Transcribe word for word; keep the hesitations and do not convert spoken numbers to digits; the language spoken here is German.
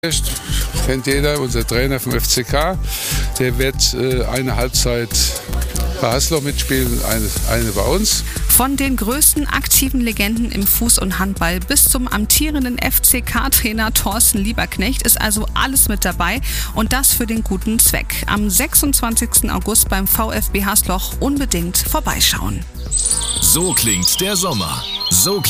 Kennt jeder, unser Trainer vom F C K. Der wird äh, eine Halbzeit bei Haslo mitspielen, eine, eine bei uns. Von den größten aktiven Legenden im Fuß- und Handball bis zum amtierenden F C K-Trainer Thorsten Lieberknecht ist also alles mit dabei und das für den guten Zweck. Am sechsundzwanzigsten August beim VfB Hasloch unbedingt vorbeischauen. So klingt der Sommer. So